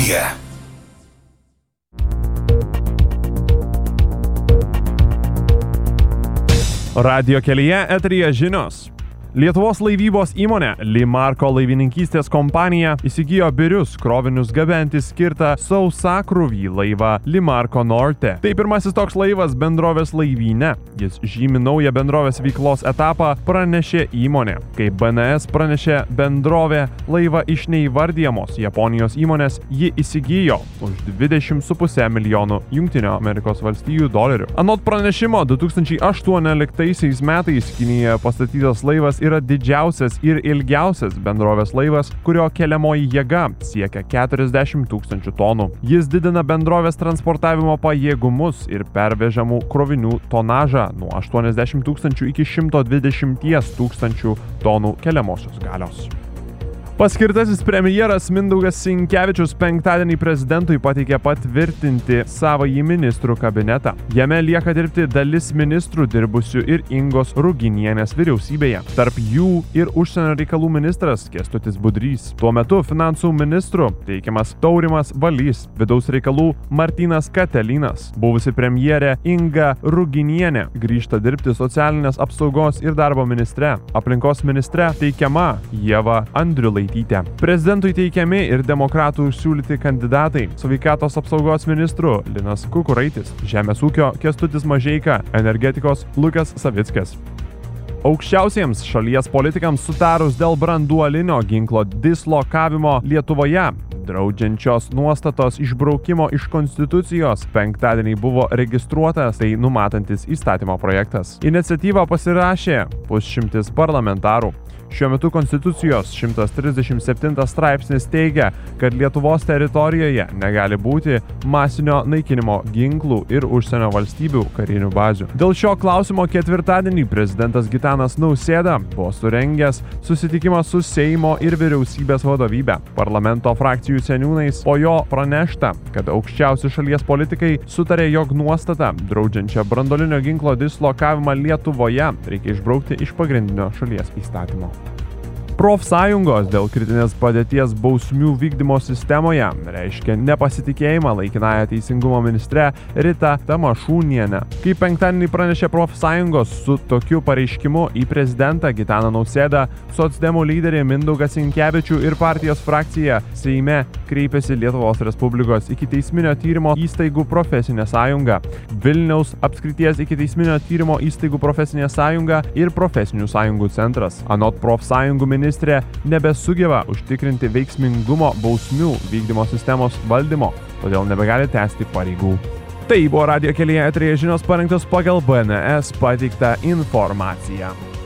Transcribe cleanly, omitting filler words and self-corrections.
kelyje. Radio kelyje eteryje žinios. Lietuvos laivybos įmonė Limarko laivininkystės kompanija įsigijo birius krovinius gabenti skirtą sausakrūvį laivą Limarko Norte. Tai pirmasis toks laivas bendrovės laivyne. Jis žymi naują bendrovės veiklos etapą, pranešė įmonė. Kaip BNS pranešė bendrovė laivą iš neįvardyjamos Japonijos įmonės, ji įsigijo už $20,5 milijonų $. Anot pranešimo, 2018 metais Kinijoje pastatytas laivas yra didžiausias ir ilgiausias bendrovės laivas, kurio keliamoji jėga siekia 40 000 tonų. Jis didina bendrovės transportavimo pajėgumus ir pervežamų krovinių tonažą nuo 80 000 iki 120 000 tonų keliamosios galios. Paskirtasis premjeras Mindaugas Sinkevičius penktadienį prezidentui pateikė patvirtinti savąjį ministrų kabinetą. Jame lieka dirbti dalis ministrų dirbusių ir Ingos Ruginienės vyriausybėje. Tarp jų ir užsienio reikalų ministras Kęstutis Budrys. Tuo metu finansų ministru teikiamas Taurimas Valys, vidaus reikalų Martynas Katelinas. Buvusi premjerė Inga Ruginienė grįžta dirbti socialinės apsaugos ir darbo ministre. Aplinkos ministre teikiama Ieva Andriulaitytė. Prezidentui teikiami ir demokratų siūlyti kandidatai: sveikatos apsaugos ministru Linas Kukuraitis, žemės ūkio Kęstutis Mažeika, energetikos Lukas Savickas. Aukščiausiems šalies politikams sutarus dėl branduolinio ginklo dislokavimo Lietuvoje, draudžiančios nuostatos išbraukimo iš Konstitucijos, penktadienį buvo registruotas tai numatantis įstatymo projektas. Iniciatyvą pasirašė 100 parlamentarų. Šiuo metu Konstitucijos 137 straipsnis teigia, kad Lietuvos teritorijoje negali būti masinio naikinimo ginklų ir užsienio valstybių karinių bazių. Dėl šio klausimo ketvirtadienį prezidentas Gitanas Nausėda buvo surengęs susitikimą su Seimo ir vyriausybės vadovybe, parlamento frakcijų seniūnais, po jo pranešta, kad aukščiausi šalies politikai sutarė, jog nuostatą draudžiančią branduolinio ginklo dislokavimą Lietuvoje reikia išbraukti iš pagrindinio šalies įstatymo. Profsąjungos dėl kritinės padėties bausmių vykdymo sistemoje reiškia nepasitikėjimą laikinąją teisingumo ministre Rita Tamašūnienę. Kaip penktadienį pranešė profsąjungos, su tokiu pareiškimu į prezidentą Gitaną Nausėdą, socdemų lyderį Mindaugą Sinkevičių ir partijos frakcija Seime kreipėsi Lietuvos Respublikos ikiteisminio tyrimo įstaigų profesinė sąjunga, Vilniaus apskrities ikiteisminio tyrimo įstaigų profesinė sąjunga ir profesinių sąjungų centras. Anot profsąjungų ministrė nebesugeba užtikrinti veiksmingumo bausmių vykdymo sistemos valdymo, todėl nebegali tęsti pareigų. Tai buvo Radio kelyje eteryje žinios parengtos pagal BNS pateiktą informaciją.